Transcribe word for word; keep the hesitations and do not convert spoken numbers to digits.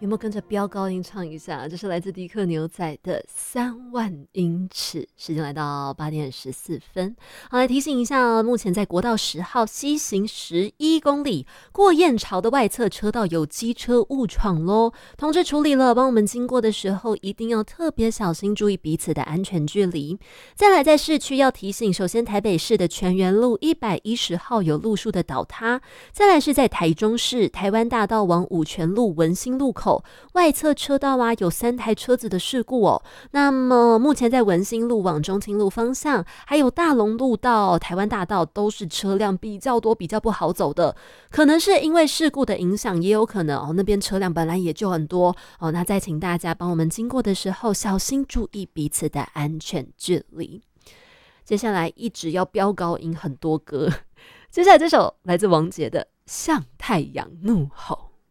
有没有跟着飙高音唱一下？这是来自迪克牛仔的三万英尺。时间来到八点十四分，好，来提醒一下哦，目前在国道十号西行十一公里过燕巢的外侧车道有机车误闯咯，通知处理了，帮我们经过的时候一定要特别小心，注意彼此的安全距离。再来在市区要提醒，首先台北市的泉源路一百一十号有路树的倒塌，再来是在台中市台湾大道往五权路文心路口外侧车道啊，有三台车子的事故哦。那么目前在文心路往中清路方向，还有大龙路到台湾大道都是车辆比较多，比较不好走的。可能是因为事故的影响，也有可能哦，那边车辆本来也就很多哦。那再请大家帮我们经过的时候，小心注意彼此的安全距离。接下来一直要飙高音很多歌，接下来这首来自王杰的《向太阳怒吼》。